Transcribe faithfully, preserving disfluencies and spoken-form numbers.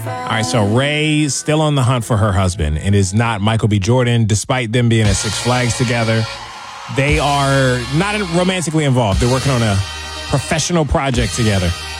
All right, so Ray still on the hunt for her husband. It is not Michael B. Jordan, despite them being at Six Flags together. They are not romantically involved. They're working on a professional project together.